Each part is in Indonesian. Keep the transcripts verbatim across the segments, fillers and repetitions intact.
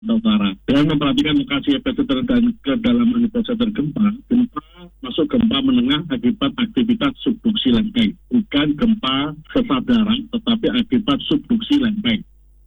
Utara. Dengan memperhatikan lokasi epicenter dan kedalaman epicenter gempa, gempa masuk gempa menengah akibat aktivitas subduksi lempeng, bukan gempa kesadaran, tetapi akibat subduksi lempeng.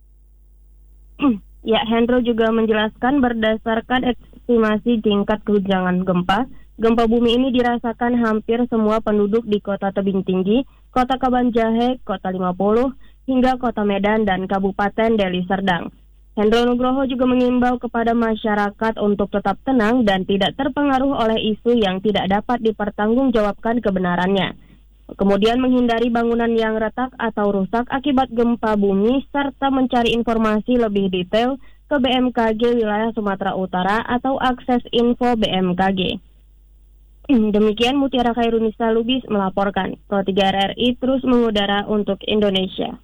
Ya, Hendro juga menjelaskan berdasarkan estimasi tingkat guncangan gempa, gempa bumi ini dirasakan hampir semua penduduk di Kota Tebing Tinggi, Kota Kabanjahe, Kota lima puluh, hingga Kota Medan dan Kabupaten Deli Serdang. Hendro Nugroho juga mengimbau kepada masyarakat untuk tetap tenang dan tidak terpengaruh oleh isu yang tidak dapat dipertanggungjawabkan kebenarannya. Kemudian menghindari bangunan yang retak atau rusak akibat gempa bumi serta mencari informasi lebih detail ke B M K G wilayah Sumatera Utara atau akses info B M K G. Demikian Mutiara Khairunisa Lubis melaporkan. Pro tiga R R I terus mengudara untuk Indonesia.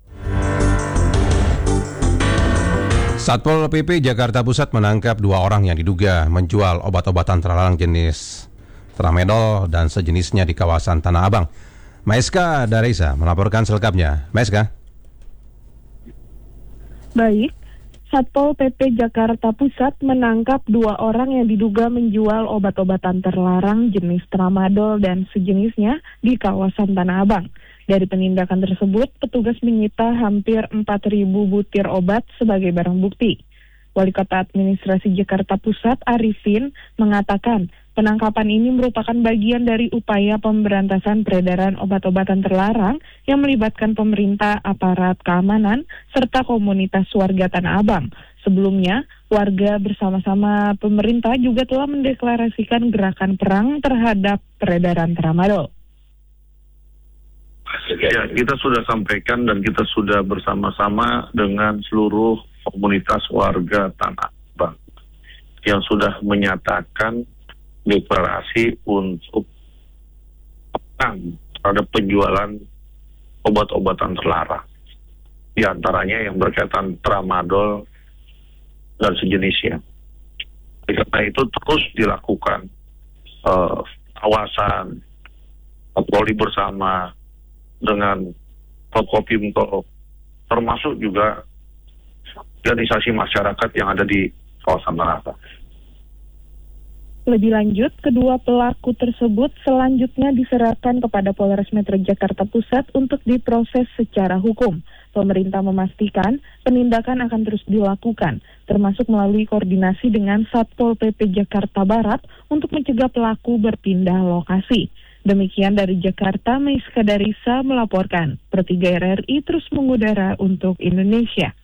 Satpol P P Jakarta Pusat menangkap dua orang yang diduga menjual obat-obatan terlarang jenis tramadol dan sejenisnya di kawasan Tanah Abang. Maeska Darisa melaporkan selengkapnya. Maeska. Baik, Satpol P P Jakarta Pusat menangkap dua orang yang diduga menjual obat-obatan terlarang jenis tramadol dan sejenisnya di kawasan Tanah Abang. Dari penindakan tersebut, petugas menyita hampir empat ribu butir obat sebagai barang bukti. Wali Kota Administrasi Jakarta Pusat Arifin mengatakan penangkapan ini merupakan bagian dari upaya pemberantasan peredaran obat-obatan terlarang yang melibatkan pemerintah, aparat keamanan, serta komunitas warga Tanah Abang. Sebelumnya, warga bersama-sama pemerintah juga telah mendeklarasikan gerakan perang terhadap peredaran tramadol. Ya, kita sudah sampaikan dan kita sudah bersama-sama dengan seluruh komunitas warga Tanah Abang yang sudah menyatakan deklarasi untuk perang terhadap penjualan obat-obatan terlarang. Di antaranya yang berkaitan tramadol dan sejenisnya. Karena itu terus dilakukan uh, awasan, patroli bersama dengan Prokopimko, termasuk juga organisasi masyarakat yang ada di kawasan Tanah Abang. Lebih lanjut, kedua pelaku tersebut selanjutnya diserahkan kepada Polres Metro Jakarta Pusat untuk diproses secara hukum. Pemerintah memastikan penindakan akan terus dilakukan, termasuk melalui koordinasi dengan Satpol P P Jakarta Barat untuk mencegah pelaku berpindah lokasi. Demikian dari Jakarta, Maeska Darisa melaporkan. Pro tiga R R I terus mengudara untuk Indonesia.